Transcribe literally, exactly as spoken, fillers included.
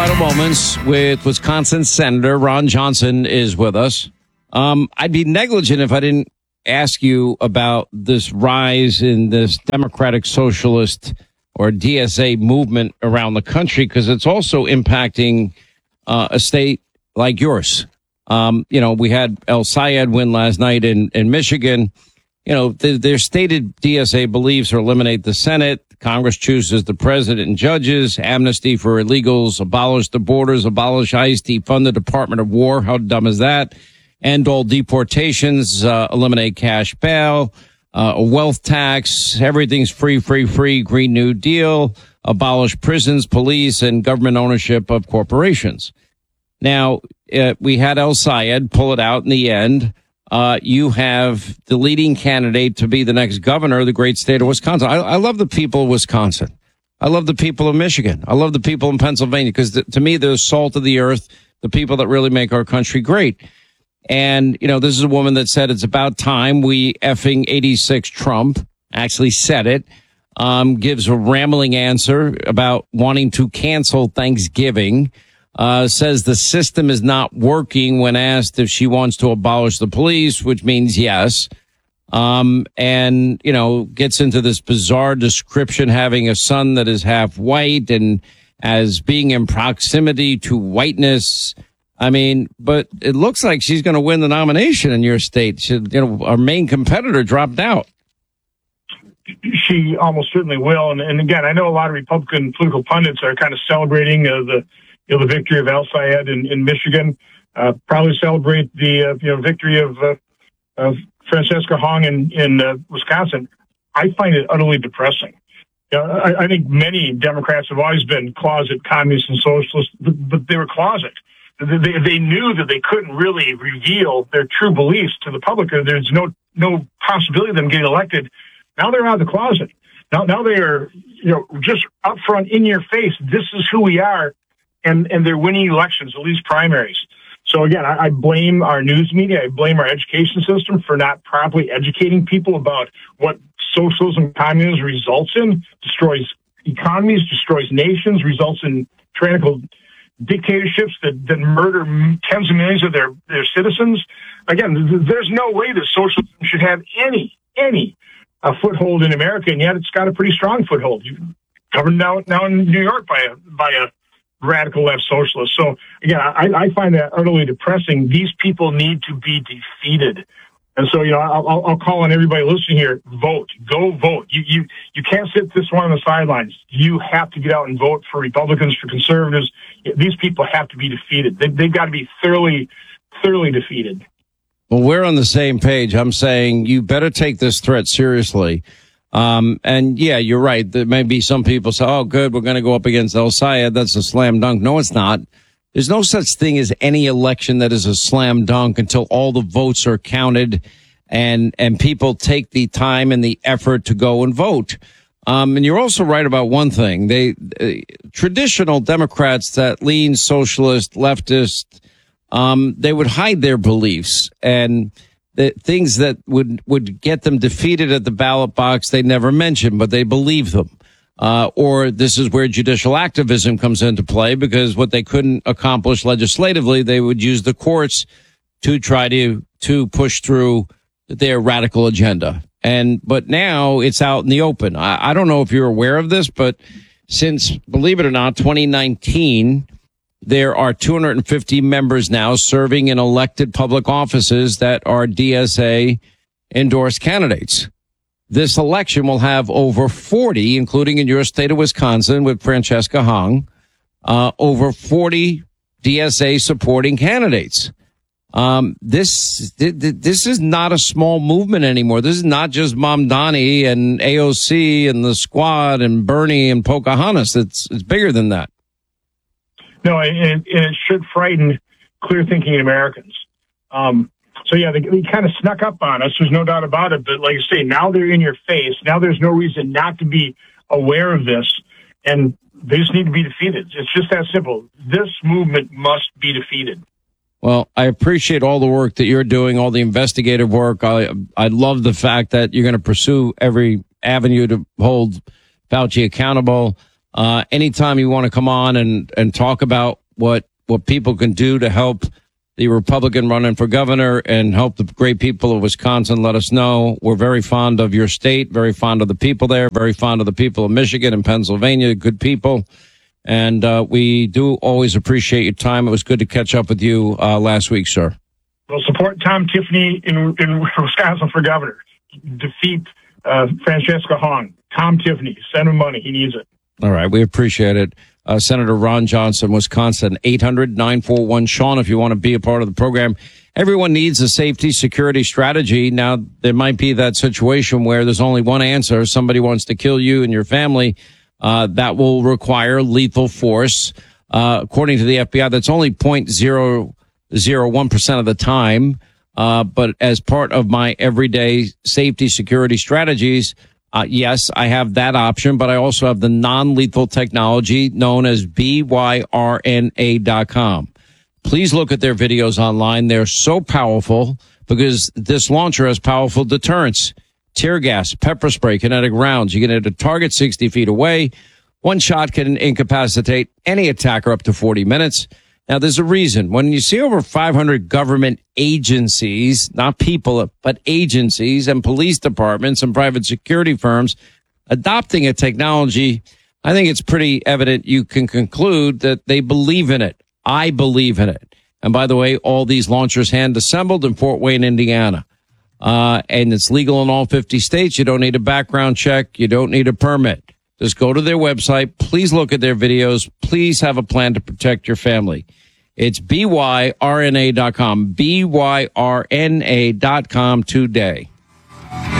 Final Moments with Wisconsin Senator Ron Johnson is with us. Um, I'd be negligent if I didn't ask you about this rise in this Democratic Socialist or D S A movement around the country, because it's also impacting uh, a state like yours. Um, you know, we had El-Sayed win last night in, in Michigan. You know, the, their stated D S A beliefs are eliminate the Senate. Congress chooses the president and judges, amnesty for illegals, abolish the borders, abolish ICE, defund the Department of War. How dumb is that? End all deportations, uh, eliminate cash bail, uh, a wealth tax, everything's free, free, free, Green New Deal, abolish prisons, police, and government ownership of corporations. Now, uh, we had El-Sayed pull it out in the end. Uh, you have the leading candidate to be the next governor of the great state of Wisconsin. I, I love the people of Wisconsin. I love the people of Michigan. I love the people in Pennsylvania, because to me, they're the salt of the earth, the people that really make our country great. And, you know, this is a woman that said it's about time we effing eighty-six Trump, actually said it, um, gives a rambling answer about wanting to cancel Thanksgiving. Uh, says the system is not working when asked if she wants to abolish the police, which means yes. Um, and, you know, gets into this bizarre description, having a son that is half white and as being in proximity to whiteness. I mean, but it looks like she's going to win the nomination in your state. She, you know, our main competitor dropped out. She almost certainly will. And, and again, I know a lot of Republican political pundits are kind of celebrating uh, the You know, the victory of El-Sayed in, in Michigan, uh, probably celebrate the, uh, you know, victory of, uh, of Francesca Hong in, in uh, Wisconsin. I find it utterly depressing. You know, I, I think many Democrats have always been closet communists and socialists, but, but they were closet. They, they knew that they couldn't really reveal their true beliefs to the public. There's no, no possibility of them getting elected. Now they're out of the closet. Now, now they are, you know, just up front in your face. This is who we are. And, and they're winning elections, at least primaries. So again, I, I blame our news media. I blame our education system for not properly educating people about what socialism and communism results in. Destroys economies, destroys nations, results in tyrannical dictatorships that, that murder tens of millions of their, their citizens. Again, there's no way that socialism should have any, any uh, foothold in America, and yet it's got a pretty strong foothold. You covered now, now in New York by a, by a, radical left socialists. So again, I, I find that utterly depressing. These people need to be defeated. And so, you know, I'll, I'll call on everybody listening here, vote, go vote. You, you, you can't sit this one on the sidelines. You have to get out and vote for Republicans, for conservatives. These people have to be defeated. They, they've got to be thoroughly, thoroughly defeated. Well, we're on the same page. I'm saying you better take this threat seriously. Um, and yeah, you're right. There may be some people say, oh, good, we're going to go up against El-Sayed. That's a slam dunk. No, it's not. There's no such thing as any election that is a slam dunk until all the votes are counted and, and people take the time and the effort to go and vote. Um, and you're also right about one thing. They, uh, traditional Democrats that lean socialist, leftist, um, they would hide their beliefs, and the things that would, would get them defeated at the ballot box, they never mention, but they believe them. Uh, or this is where judicial activism comes into play, because what they couldn't accomplish legislatively, they would use the courts to try to, to push through their radical agenda. And, but now it's out in the open. I, I don't know if you're aware of this, but since, believe it or not, twenty nineteen, there are two hundred fifty members now serving in elected public offices that are D S A endorsed candidates. This election will have over forty, including in your state of Wisconsin with Francesca Hong, uh, over forty D S A supporting candidates. Um, this, this is not a small movement anymore. This is not just Mamdani and A O C and the Squad and Bernie and Pocahontas. It's, it's bigger than that. No, and, and it should frighten clear-thinking Americans. Um, so, yeah, they, they kind of snuck up on us. There's no doubt about it. But like I say, now they're in your face. Now there's no reason not to be aware of this. And they just need to be defeated. It's just that simple. This movement must be defeated. Well, I appreciate all the work that you're doing, all the investigative work. I, I love the fact that you're going to pursue every avenue to hold Fauci accountable. Uh, anytime you want to come on and, and talk about what, what people can do to help the Republican running for governor and help the great people of Wisconsin, let us know. We're very fond of your state, very fond of the people there, very fond of the people of Michigan and Pennsylvania, good people. And uh, we do always appreciate your time. It was good to catch up with you uh, last week, sir. Well, support Tom Tiffany in, in Wisconsin for governor. Defeat uh, Francesca Hong. Tom Tiffany. Send him money. He needs it. All right. We appreciate it. Uh, Senator Ron Johnson, Wisconsin, eight hundred nine four one Sean, if you want to be a part of the program. Everyone needs a safety security strategy. Now, there might be that situation where there's only one answer. Somebody wants to kill you and your family. Uh, that will require lethal force. Uh, according to the F B I, that's only zero point zero zero one percent of the time. Uh, but as part of my everyday safety security strategies, Uh, yes, I have that option, but I also have the non-lethal technology known as B Y R N A dot com. Please look at their videos online. They're so powerful because this launcher has powerful deterrence. Tear gas, pepper spray, kinetic rounds. You can hit a target sixty feet away. One shot can incapacitate any attacker up to forty minutes. Now, there's a reason. When you see over five hundred government agencies, not people, but agencies and police departments and private security firms adopting a technology, I think it's pretty evident you can conclude that they believe in it. I believe in it. And by the way, all these launchers hand assembled in Fort Wayne, Indiana. Uh, and it's legal in all fifty states. You don't need a background check. You don't need a permit. Just go to their website. Please look at their videos. Please have a plan to protect your family. It's B Y R N A dot com. B Y R N A dot com today.